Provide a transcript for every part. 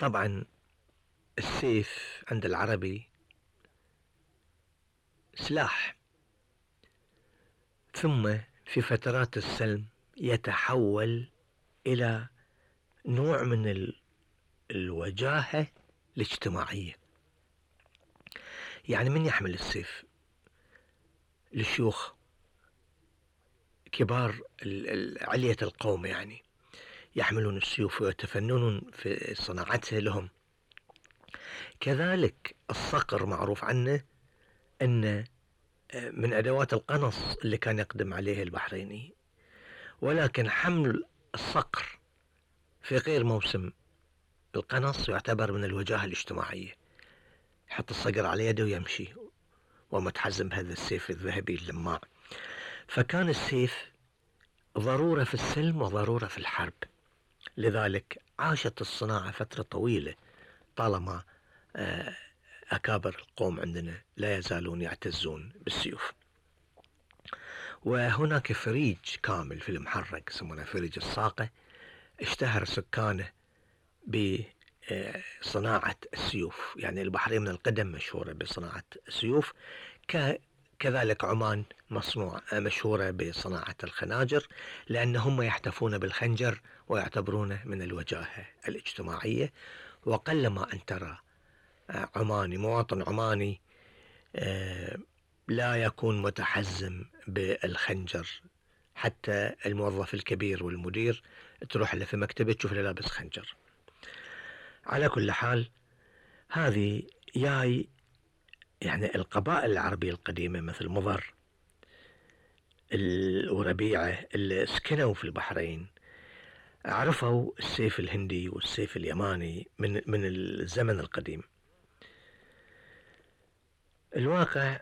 طبعا السيف عند العربي سلاح، ثم في فترات السلم يتحول إلى نوع من الوجاهة الاجتماعية. يعني من يحمل السيف؟ الشيوخ كبار علية القوم، يعني يحملون السيوف ويتفننون في صناعتها لهم. كذلك الصقر معروف عنه أن من أدوات القنص اللي كان يقدم عليه البحريني، ولكن حمل الصقر في غير موسم القنص يعتبر من الوجاهة الاجتماعية. يحط الصقر على يده ويمشي ومتحزم بهذا السيف الذهبي اللماع. فكان السيف ضرورة في السلم وضرورة في الحرب، لذلك عاشت الصناعة فترة طويلة طالما أكابر القوم عندنا لا يزالون يعتزون بالسيوف. وهناك فريج كامل في المحرق يسمونه فريج الصاقة، اشتهر سكانه بصناعة السيوف. يعني البحرين من القدم مشهورة بصناعة السيوف، كذلك عمان مشهورة بصناعة الخناجر، لأنهم يحتفون بالخنجر ويعتبرونه من الوجاهة الاجتماعية. وقلما أن ترى عماني، مواطن عماني لا يكون متحزم بالخنجر. حتى الموظف الكبير والمدير تروح له في مكتبه تشوف له لابس خنجر. على كل حال، هذه يعني القبائل العربية القديمة مثل مضر وربيعة اللي سكنوا في البحرين عرفوا السيف الهندي والسيف اليماني من الزمن القديم. الواقع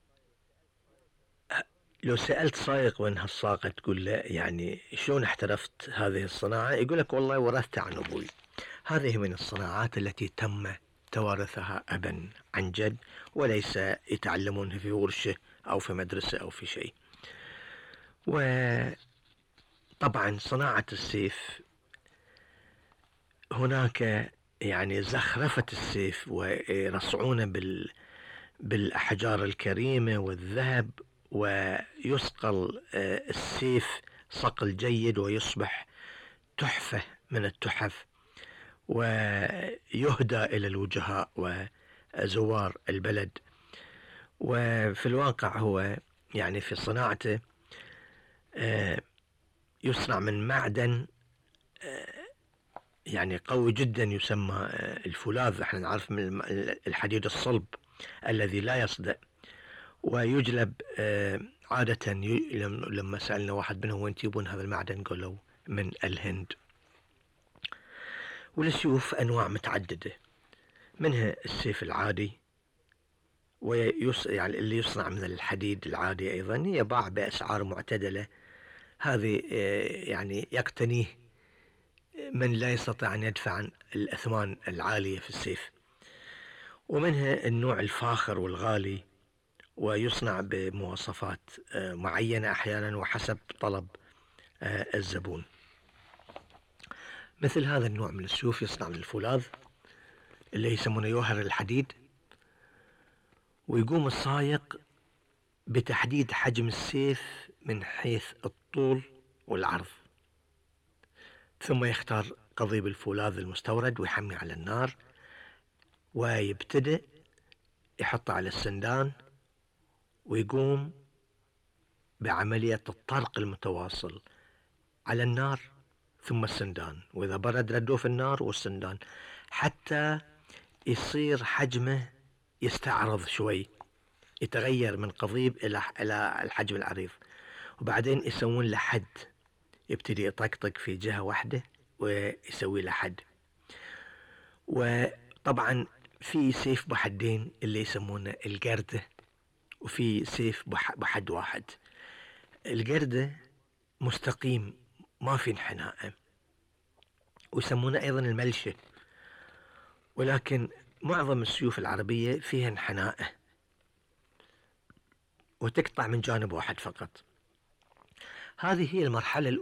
لو سألت سائق من هالساقة تقول له يعني شلون احترفت هذه الصناعة، يقول لك والله ورثتها عن أبوي. هذه من الصناعات التي تم توارثها أبا عن جد، وليس يتعلمونها في ورشة أو في مدرسة أو في شيء. وطبعا صناعة السيف هناك يعني زخرفة السيف ويرصعونه بالأحجار الكريمة والذهب، ويصقل السيف صقل جيد ويصبح تحفة من التحف، ويهدى إلى الوجهاء وزوار البلد. وفي الواقع هو يعني في صناعته يصنع من معدن يعني قوي جدا يسمى الفولاذ. احنا نعرف من الحديد الصلب الذي لا يصدأ، ويجلب عادة. لما سألنا واحد منهم وين تجيبون هذا المعدن قالوا من الهند. والسيوف أنواع متعددة، منها السيف العادي يعني اللي يصنع من الحديد العادي أيضا يباع بأسعار معتدلة. هذه يعني يقتنيه من لا يستطيع أن يدفع الأثمان العالية في السيف. ومنها النوع الفاخر والغالي، ويصنع بمواصفات معينة أحيانا وحسب طلب الزبون. مثل هذا النوع من السيوف يصنع من الفولاذ اللي يسمونه يوهر الحديد، ويقوم السائق بتحديد حجم السيف من حيث الطول والعرض، ثم يختار قضيب الفولاذ المستورد ويحمي على النار، ويبتدئ يحطه على السندان ويقوم بعملية الطرق المتواصل على النار ثم السندان، وإذا برد ردوه في النار والسندان حتى يصير حجمه يستعرض شوي، يتغير من قضيب إلى الحجم العريض. وبعدين يسوون له حد، يبتدي يطقطق في جهة واحدة ويسوي له حد. وطبعا في سيف بحدين اللي يسمونه القردة، وفي سيف بحد واحد. القردة مستقيم ما في انحناء، ويسمونه أيضا الملشة. ولكن معظم السيوف العربية فيها انحناء وتقطع من جانب واحد فقط. هذه هي المرحلة الأولى